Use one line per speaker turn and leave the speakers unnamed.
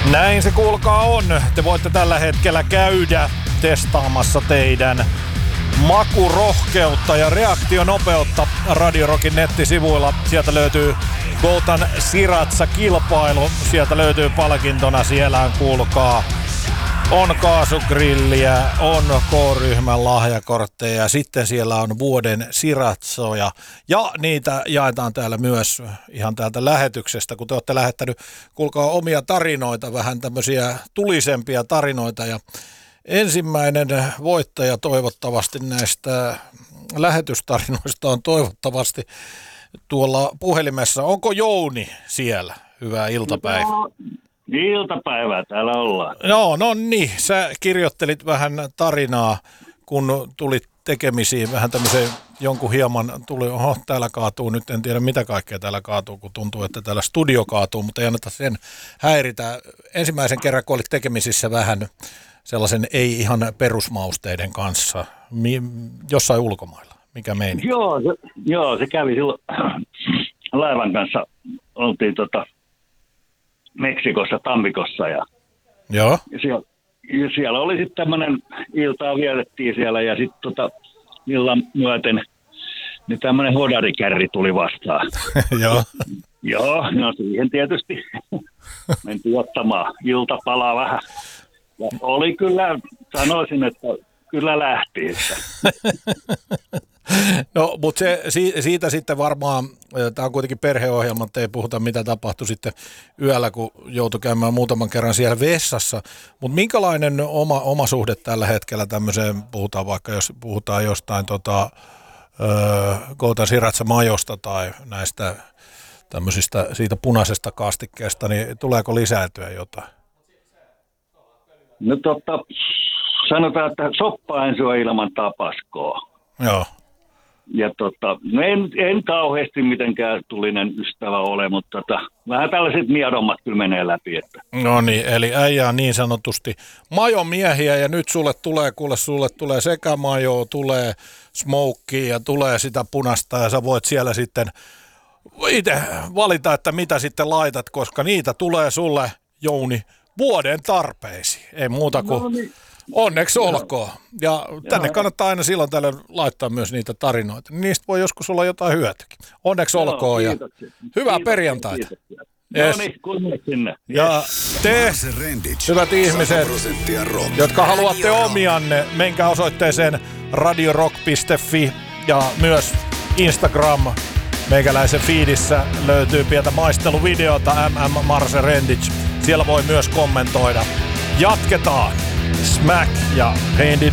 Näin se kuulkaa on. Te voitte tällä hetkellä käydä testaamassa teidän makurohkeutta ja reaktionopeutta Radio Rockin nettisivuilla. Sieltä löytyy Golden Sriracha-kilpailu. Sieltä löytyy palkintona. Siellä on, kuulkaa, on kaasugrilliä, on K-ryhmän lahjakortteja ja sitten siellä on vuoden srirachoja. Ja niitä jaetaan täällä myös ihan täältä lähetyksestä, kun te olette lähettänyt, kuulkaa, omia tarinoita, vähän tämmöisiä tulisempia tarinoita. Ja ensimmäinen voittaja toivottavasti näistä lähetystarinoista on toivottavasti tuolla puhelimessa. Onko Jouni siellä? Hyvää iltapäivää.
Iltapäivää täällä ollaan.
No niin, sä kirjoittelit vähän tarinaa, kun tulit tekemisiin vähän tämmöiseen jonkun hieman tuli, täällä kaatuu, nyt en tiedä mitä kaikkea täällä kaatuu, kun tuntuu, että täällä studio kaatuu, mutta ei anneta sen häiritä. Ensimmäisen kerran, kun olit tekemisissä vähän sellaisen ei ihan perusmausteiden kanssa, jossain ulkomailla, mikä meni?
Joo, se kävi silloin laivan kanssa, oltiin Meksikossa, Tampikossa ja siellä oli sitten tämmöinen, iltaa vietettiin siellä ja sitten illan myöten niin tämmöinen hodarikärri tuli vastaan. Joo, no siihen tietysti mentiin ottamaan iltapalaa vähän. Ja oli kyllä, sanoisin, että kyllä lähti.
No, mutta siitä sitten varmaan, tämä on kuitenkin perheohjelma, että ei puhuta mitä tapahtui sitten yöllä, kun joutui käymään muutaman kerran siellä vessassa. Mutta minkälainen oma suhde tällä hetkellä tämmöiseen, puhutaan vaikka jos puhutaan jostain Golden Sriracha-majosta tai näistä tämmöisistä siitä punaisesta kastikkeesta, niin tuleeko lisääntyä jotain?
No sanotaan, että soppa en syö ilman tapaskoa.
Joo.
Ja no en kauheasti mitenkään tulinen ystävä ole, mutta vähän tällaiset miedommat kyllä menee läpi. Että.
No niin, eli äijä on niin sanotusti majomiehiä ja nyt sulle tulee sekä majoa, tulee smokea ja tulee sitä punasta ja sä voit siellä sitten itse valita, että mitä sitten laitat, koska niitä tulee sulle, Jouni, vuoden tarpeisiin. Ei muuta kuin onneksi olkoon. Ja tänne kannattaa aina silloin tällöin laittaa myös niitä tarinoita. Niistä voi joskus olla jotain hyötyäkin. Onneksi olkoon ja hyvää perjantaita.
Yes. No niin, kunnes sinne.
Ja te, hyvät ihmiset, jotka haluatte omianne, menkää osoitteeseen radiorock.fi ja myös Instagram. Meikäläisen feedissä löytyy pientä maisteluvideota Marse Rendic. Siellä voi myös kommentoida. Jatketaan. Smack ja Painted